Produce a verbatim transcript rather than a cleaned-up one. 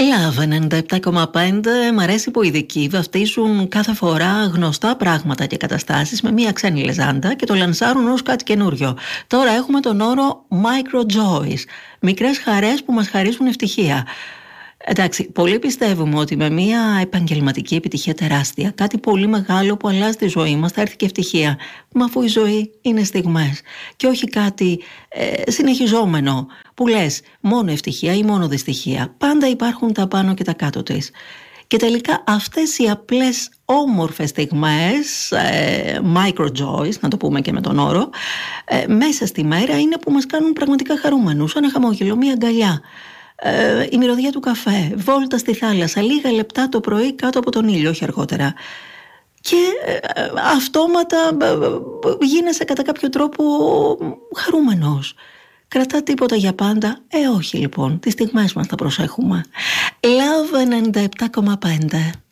Love ενενήντα επτά κόμμα πέντε. Μ' αρέσει που οι ειδικοί βαφτίζουν κάθε φορά γνωστά πράγματα και καταστάσεις με μία ξένη λεζάντα και το λανσάρουν ως κάτι καινούριο. Τώρα έχουμε τον όρο micro joys, μικρές χαρές που μας χαρίζουν ευτυχία. Εντάξει, πολλοί πιστεύουμε ότι με μια επαγγελματική επιτυχία τεράστια, κάτι πολύ μεγάλο που αλλάζει τη ζωή μας, θα έρθει και ευτυχία. Μα αφού η ζωή είναι στιγμές και όχι κάτι ε, συνεχιζόμενο που λες μόνο ευτυχία ή μόνο δυστυχία. Πάντα υπάρχουν τα πάνω και τα κάτω της. Και τελικά αυτές οι απλές όμορφες στιγμές, ε, micro joys, να το πούμε και με τον όρο, ε, μέσα στη μέρα είναι που μας κάνουν πραγματικά χαρούμενους. Ένα χαμόγελο, μια αγκαλιά. Ε, η μυρωδιά του καφέ, βόλτα στη θάλασσα, λίγα λεπτά το πρωί κάτω από τον ήλιο, όχι αργότερα. Και ε, αυτόματα ε, γίνεσαι κατά κάποιο τρόπο χαρούμενος. Κρατά τίποτα για πάντα? Ε, όχι λοιπόν, τις στιγμές μας τα προσέχουμε. Love ενενήντα επτά κόμμα πέντε.